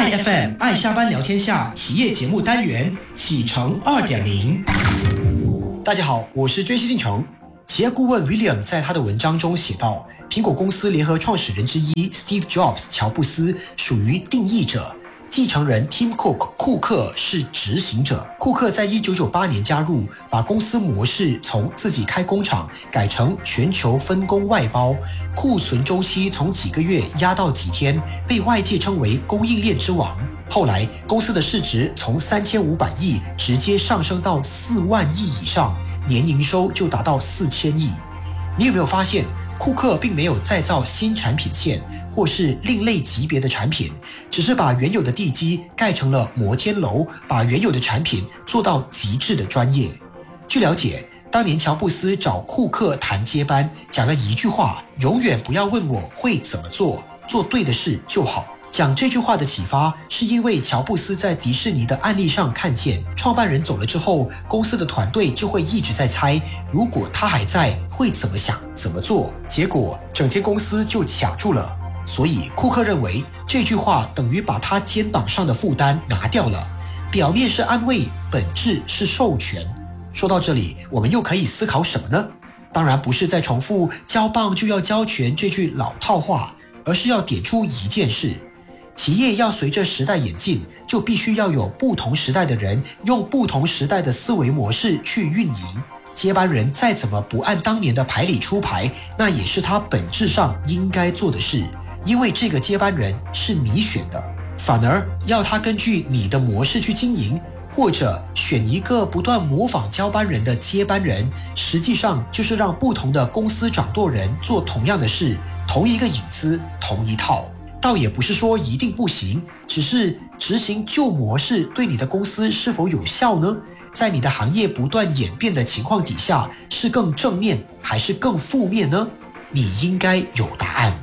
爱 FM 爱下班聊天下企业节目单元启程2.0。大家好，我是追西进城。企业顾问 William 在他的文章中写道，苹果公司联合创始人之一 Steve Jobs 乔布斯属于定义者，继承人 Tim Cook 库克是执行者。库克在1998年加入，把公司模式从自己开工厂改成全球分工外包，库存周期从几个月压到几天，被外界称为供应链之王。后来公司的市值从3500亿直接上升到4万亿以上，年营收就达到4000亿。你有没有发现，库克并没有再造新产品线或是另类级别的产品，只是把原有的地基盖成了摩天楼，把原有的产品做到极致的专业。据了解，当年乔布斯找库克谈接班，讲了一句话：永远不要问我会怎么做，做对的事就好。讲这句话的启发，是因为乔布斯在迪士尼的案例上看见，创办人走了之后，公司的团队就会一直在猜，如果他还在，会怎么想、怎么做，结果整间公司就卡住了。所以库克认为，这句话等于把他肩膀上的负担拿掉了，表面是安慰，本质是授权。说到这里，我们又可以思考什么呢？当然不是在重复交棒就要交权这句老套话，而是要点出一件事：企业要随着时代演进，就必须要有不同时代的人用不同时代的思维模式去运营。接班人再怎么不按当年的牌理出牌，那也是他本质上应该做的事，因为这个接班人是你选的。反而要他根据你的模式去经营，或者选一个不断模仿交班人的接班人，实际上就是让不同的公司掌舵人做同样的事，同一个影子，同一套。倒也不是说一定不行，只是执行旧模式对你的公司是否有效呢？在你的行业不断演变的情况底下，是更正面还是更负面呢？你应该有答案。